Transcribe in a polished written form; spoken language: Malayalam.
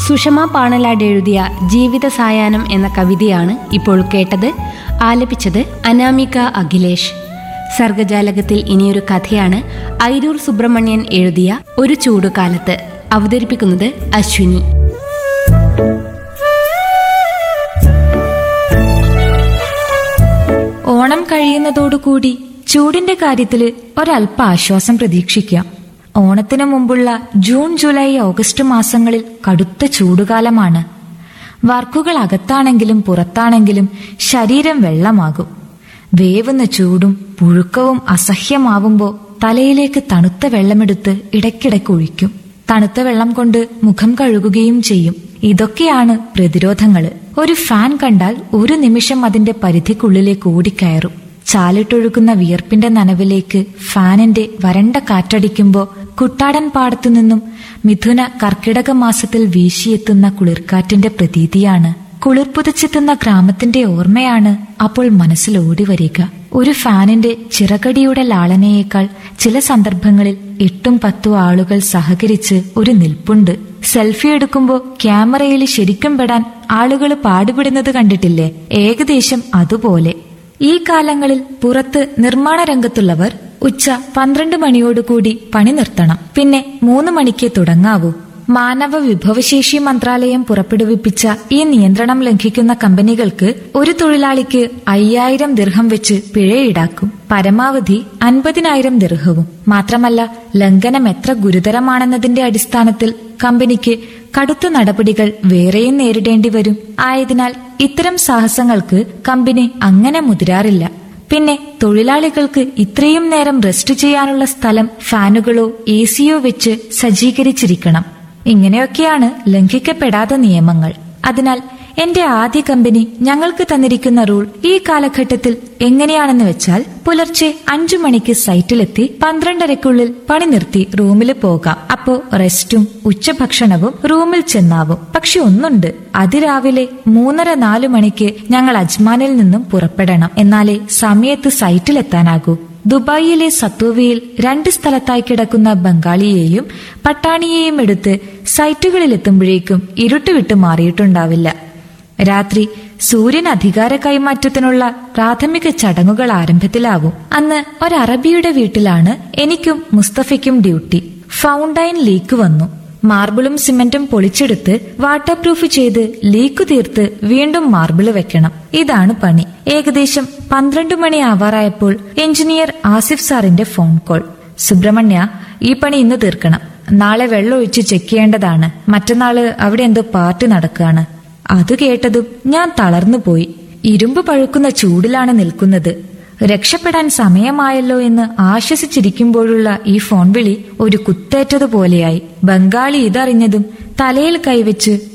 സുഷമ പാണലാട് എഴുതിയ ജീവിത സായാഹ്നം എന്ന കവിതയാണ് ഇപ്പോൾ കേട്ടത്. ആലപിച്ചത് അനാമിക അഖിലേഷ്. സർഗജാലകത്തിൽ ഇനിയൊരു കഥയാണ് ഐരൂർ സുബ്രഹ്മണ്യൻ എഴുതിയ ഒരു ചൂടുകാലത്ത്. അവതരിപ്പിക്കുന്നത് അശ്വിനി. ഓണം കഴിയുന്നതോടുകൂടി ചൂടിന്റെ കാര്യത്തില് ഒരല്പ ആശ്വാസം പ്രതീക്ഷിക്കാം. ഓണത്തിനു മുമ്പുള്ള ജൂൺ, ജൂലൈ, ഓഗസ്റ്റ് മാസങ്ങളിൽ കടുത്ത ചൂടുകാലമാണ്. വർക്കുകൾ അകത്താണെങ്കിലും പുറത്താണെങ്കിലും ശരീരം വെള്ളമാകും. വേവുന്ന ചൂടും പുഴുക്കവും അസഹ്യമാവുമ്പോൾ തലയിലേക്ക് തണുത്ത വെള്ളമെടുത്ത് ഇടയ്ക്കിടയ്ക്ക് ഒഴിക്കും. തണുത്ത വെള്ളം കൊണ്ട് മുഖം കഴുകുകയും ചെയ്യും. ഇതൊക്കെയാണ് പ്രതിരോധങ്ങള്. ഒരു ഫാൻ കണ്ടാൽ ഒരു നിമിഷം അതിന്റെ പരിധിക്കുള്ളിലേക്ക് ഓടിക്കയറും. ചാലിട്ടൊഴുകുന്ന വിയർപ്പിന്റെ നനവിലേക്ക് ഫാനിന്റെ വരണ്ട കാറ്റടിക്കുമ്പോൾ കുട്ടാടൻ പാടത്തുനിന്നും മിഥുന കർക്കിടക മാസത്തിൽ വീശിയെത്തുന്ന കുളിർക്കാറ്റിന്റെ പ്രതീതിയാണ്. കുളിർപ്പുതച്ചെത്തുന്ന ഗ്രാമത്തിന്റെ ഓർമ്മയാണ് അപ്പോൾ മനസ്സിൽ ഓടിവരിക. ഒരു ഫാനിന്റെ ചിറകടിയുടെ ലാളനയേക്കാൾ ചില സന്ദർഭങ്ങളിൽ 8-10 ആളുകൾ സഹകരിച്ച് ഒരു നിൽപ്പുണ്ട്. സെൽഫി എടുക്കുമ്പോൾ ക്യാമറയിൽ ശരിക്കും പെടാൻ ആളുകൾ പാടുപെടുന്നത് കണ്ടിട്ടില്ലേ? ഏകദേശം അതുപോലെ. ഈ കാലങ്ങളിൽ പുറത്ത് നിർമ്മാണ രംഗത്തുള്ളവർ ഉച്ച 12 മണിയോടുകൂടി പണി നിർത്തണം. പിന്നെ 3 മണിക്ക് തുടങ്ങാവൂ. മാനവ വിഭവശേഷി മന്ത്രാലയം പുറപ്പെടുവിപ്പിച്ച ഈ നിയന്ത്രണം ലംഘിക്കുന്ന കമ്പനികൾക്ക് ഒരു തൊഴിലാളിക്ക് 5000 ദിർഹം വെച്ച് പിഴ ഈടാക്കും. പരമാവധി 50,000 ദിർഹവും. മാത്രമല്ല, ലംഘനം എത്ര ഗുരുതരമാണെന്നതിന്റെ അടിസ്ഥാനത്തിൽ കമ്പനിക്ക് കടുത്ത നടപടികൾ വേറെയും നേരിടേണ്ടി വരും. ആയതിനാൽ ഇത്തരം സാഹസങ്ങൾക്ക് കമ്പനി അങ്ങനെ മുതിരാറില്ല. പിന്നെ തൊഴിലാളികൾക്ക് ഇത്രയും നേരം റെസ്റ്റ് ചെയ്യാനുള്ള സ്ഥലം ഫാനുകളോ AC-യോ വെച്ച് സജ്ജീകരിച്ചിരിക്കണം. ഇങ്ങനെയൊക്കെയാണ് ലംഘിക്കപ്പെടാത്ത നിയമങ്ങൾ. അതിനാൽ എന്റെ ആദ്യ കമ്പനി ഞങ്ങൾക്ക് തന്നിരിക്കുന്ന റൂൾ ഈ കാലഘട്ടത്തിൽ എങ്ങനെയാണെന്ന് വെച്ചാൽ, പുലർച്ചെ 5 മണിക്ക് സൈറ്റിലെത്തി 12:30-ക്കുള്ളിൽ പണി നിർത്തി റൂമിൽ പോകാം. അപ്പോ റെസ്റ്റും ഉച്ചഭക്ഷണവും റൂമിൽ ചെന്നാവും. പക്ഷെ ഒന്നുണ്ട്, അതിരാവിലെ 3:30-4 മണിക്ക് ഞങ്ങൾ അജ്മാനിൽ നിന്നും പുറപ്പെടണം. എന്നാലേ സമയത്ത് സൈറ്റിലെത്താനാകൂ. ദുബായിലെ സത്വവിയിൽ 2 സ്ഥലത്തായി കിടക്കുന്ന ബംഗാളിയെയും പട്ടാണിയെയും എടുത്ത് സൈറ്റുകളിലെത്തുമ്പോഴേക്കും ഇരുട്ട് വിട്ട് മാറിയിട്ടുണ്ടാവില്ല. രാത്രി സൂര്യൻ അധികാര കൈമാറ്റത്തിനുള്ള പ്രാഥമിക ചടങ്ങുകൾ ആരംഭത്തിലാവും. അന്ന് ഒരറബിയുടെ വീട്ടിലാണ് എനിക്കും മുസ്തഫയ്ക്കും ഡ്യൂട്ടി. ഫൗണ്ടൈൻ ലീക്ക് വന്നു. മാർബിളും സിമന്റും പൊളിച്ചെടുത്ത് വാട്ടർ പ്രൂഫ് ചെയ്ത് ലീക്ക് തീർത്ത് വീണ്ടും മാർബിള് വെക്കണം. ഇതാണ് പണി. ഏകദേശം 12 മണി ആവാറായപ്പോൾ എഞ്ചിനീയർ ആസിഫ് സാറിന്റെ ഫോൺ കോൾ. സുബ്രഹ്മണ്യ, ഈ പണി ഇന്ന് തീർക്കണം. നാളെ വെള്ളം ഒഴിച്ച് ചെക്ക് ചെയ്യേണ്ടതാണ്. മറ്റന്നാള് അവിടെ എന്തോ പാർട്ടി നടക്കുകയാണ്. അത് കേട്ടതും ഞാൻ തളർന്നുപോയി. ഇരുമ്പ് പഴുക്കുന്ന ചൂടിലാണ് നിൽക്കുന്നത്. രക്ഷപ്പെടാൻ സമയമായല്ലോ എന്ന് ആശ്വസിച്ചിരിക്കുമ്പോഴുള്ള ഈ ഫോൺ വിളി ഒരു കുത്തേറ്റതുപോലെയായി. ബംഗാളി ഇതറിഞ്ഞതും തലയിൽ കൈവച്ച്